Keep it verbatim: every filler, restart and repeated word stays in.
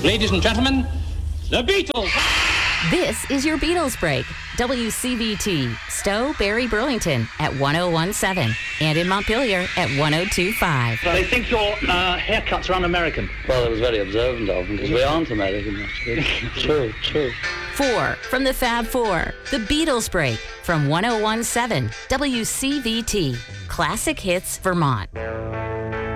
Ladies and gentlemen, the Beatles! This is your Beatles Break. W C V T, Stowe, Barry, Burlington at one oh one point seven and in Montpelier at one oh two point five. They think your uh, haircuts are un-American. Well, it was very observant of them because we aren't American, actually. True, true. Four from the Fab Four, the Beatles Break from one oh one point seven W C V T, Classic Hits, Vermont.